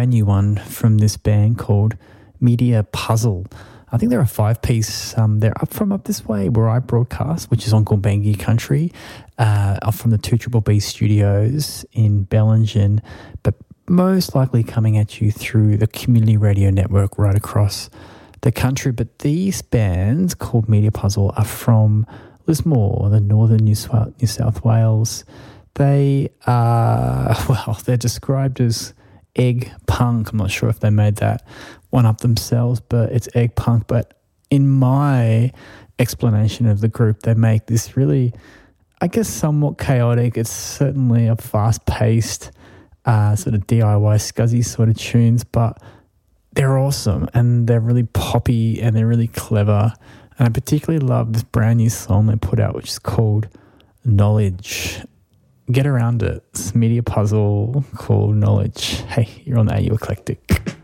brand new one from this band called Media Puzzle. I think they're a 5-piece. They're up this way where I broadcast, which is on Gulbengi country, up from the 2BBB studios in Bellingen, but most likely coming at you through the community radio network right across the country. But these bands called Media Puzzle are from Lismore, the northern New South Wales. They are, they're described as egg punk. I'm not sure if they made that one up themselves, but it's egg punk. But in my explanation of the group, they make this really, I guess, somewhat chaotic. It's certainly a fast-paced sort of DIY scuzzy sort of tunes, but they're awesome and they're really poppy and they're really clever. And I particularly love this brand new song they put out, which is called Knowledge. Get around it. It's Media Puzzle called Knowledge. Hey, you're on AU Eclectic.